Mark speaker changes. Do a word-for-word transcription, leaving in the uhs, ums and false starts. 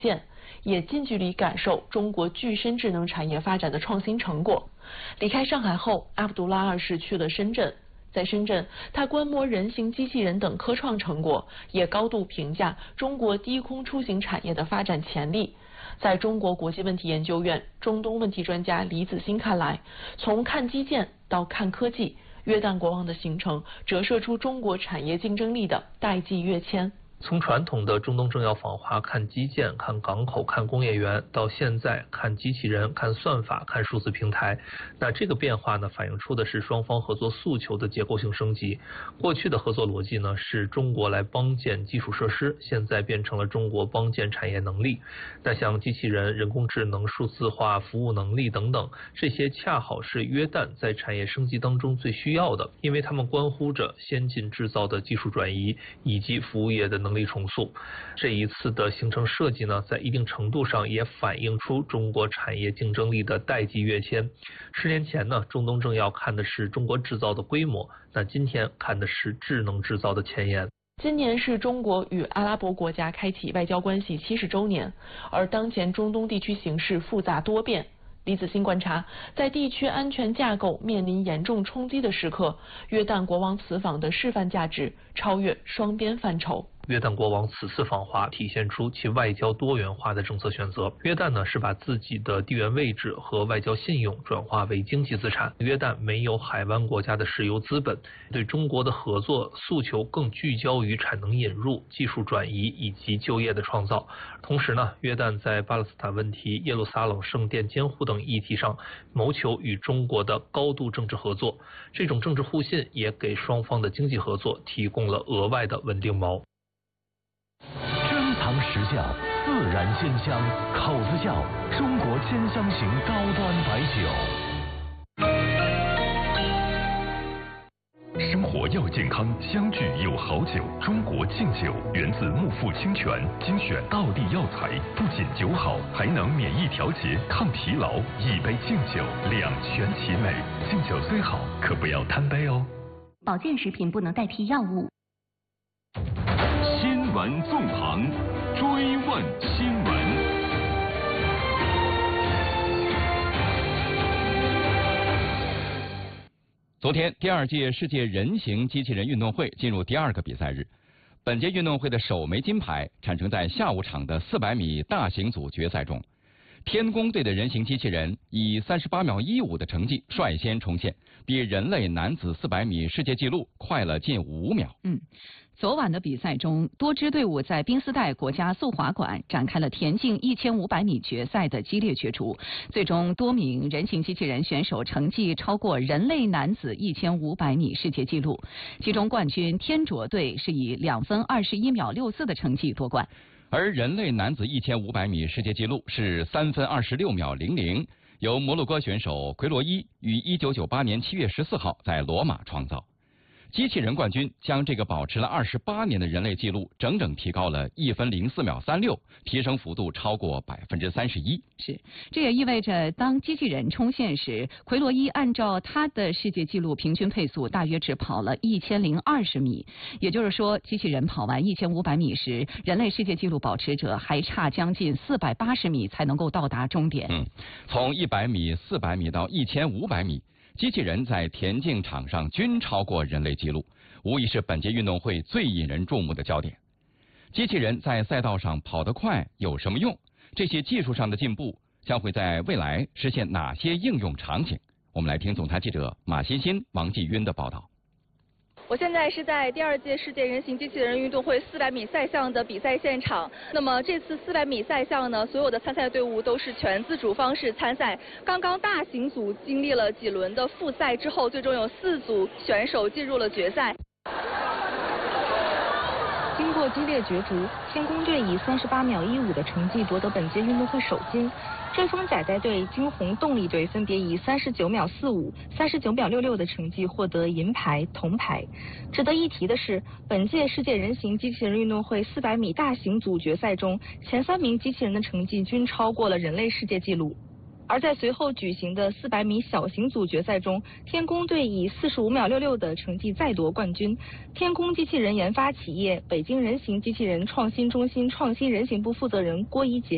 Speaker 1: 见，也近距离感受中国具身智能产业发展的创新成果。离开上海后，阿卜杜拉二世去了深圳。在深圳，他观摩人形机器人等科创成果，也高度评价中国低空出行产业的发展潜力。在中国国际问题研究院中东问题专家李子欣看来，从看基建到看科技，约旦国王的行程折射出中国产业竞争力的代际跃迁。
Speaker 2: 从传统的中东政要访华看基建、看港口、看工业园，到现在看机器人、看算法、看数字平台，那这个变化呢，反映出的是双方合作诉求的结构性升级。过去的合作逻辑呢，是中国来帮建基础设施，现在变成了中国帮建产业能力。那像机器人、人工智能、数字化、服务能力等等，这些恰好是约旦在产业升级当中最需要的，因为它们关乎着先进制造的技术转移以及服务业的能力重塑。这一次的行程设计呢，在一定程度上也反映出中国产业竞争力的代际跃迁。十年前呢，中东政要看的是中国制造的规模，那今天看的是智能制造的前沿。
Speaker 1: 今年是中国与阿拉伯国家开启外交关系七十周年，而当前中东地区形势复杂多变。李子欣观察，在地区安全架构面临严重冲击的时刻，约旦国王此访的示范价值超越双边范畴。
Speaker 2: 约旦国王此次访华体现出其外交多元化的政策选择。约旦呢是把自己的地缘位置和外交信用转化为经济资产。约旦没有海湾国家的石油资本，对中国的合作诉求更聚焦于产能引入、技术转移以及就业的创造。同时呢，约旦在巴勒斯坦问题、耶路撒冷圣殿监护等议题上谋求与中国的高度政治合作。这种政治互信也给双方的经济合作提供了额外的稳定锚。
Speaker 3: 珍藏实窖，自然鲜香，口子窖，中国千香型高端白酒。
Speaker 4: 生活要健康，相聚有好酒。中国敬酒源自木富清泉，精选道地药材，不仅酒好，还能免疫调节、抗疲劳。一杯敬酒，两全其美。敬酒虽好，可不要贪杯哦。
Speaker 5: 保健食品不能代替药物。
Speaker 4: 新闻纵横，追问新闻。
Speaker 6: 昨天，第二届世界人形机器人运动会进入第二个比赛日。本届运动会的首枚金牌产生在下午场的四百米大型组决赛中。天宫队的人形机器人以三十八秒一五的成绩率先冲线，比人类男子四百米世界纪录快了近五秒。
Speaker 5: 嗯。昨晚的比赛中，多支队伍在宾斯代国家速滑馆展开了田径一千五百米决赛的激烈角逐。最终，多名人形机器人选手成绩超过人类男子一千五百米世界纪录。其中，冠军天卓队是以两分二十一秒六四的成绩夺冠，
Speaker 6: 而人类男子一千五百米世界纪录是三分二十六秒零零，由摩洛哥选手奎罗伊于一九九八年七月十四号在罗马创造。机器人冠军将这个保持了二十八年的人类纪录整整提高了一分零四秒三六，提升幅度超过百分之三十一。
Speaker 5: 是，这也意味着当机器人冲线时，奎罗伊按照他的世界纪录平均配速大约只跑了一千零二十米，也就是说，机器人跑完一千五百米时，人类世界纪录保持者还差将近四百八十米才能够到达终点。
Speaker 6: 嗯，从一百米、四百米到一千五百米。机器人在田径场上均超过人类纪录，无疑是本届运动会最引人注目的焦点。机器人在赛道上跑得快有什么用？这些技术上的进步将会在未来实现哪些应用场景？我们来听总台记者马欣欣、王继晕的报道。
Speaker 7: 我现在是在第二届世界人形机器人运动会四百米赛项的比赛现场。那么这次四百米赛项呢，所有的参赛队伍都是全自主方式参赛。刚刚大型组经历了几轮的复赛之后，最终有四组选手进入了决赛。
Speaker 8: 经过激烈角逐，天宫队以三十八秒一五的成绩夺得本届运动会首金。追风仔仔队、金红动力队分别以三十九秒四五、三十九秒六六的成绩获得银牌、铜牌。值得一提的是，本届世界人形机器人运动会四百米大型组决赛中，前三名机器人的成绩均超过了人类世界纪录。而在随后举行的四百米小型组决赛中，天宫队以四十五秒六六的成绩再夺冠军。天宫机器人研发企业北京人形机器人创新中心创新人形部负责人郭一杰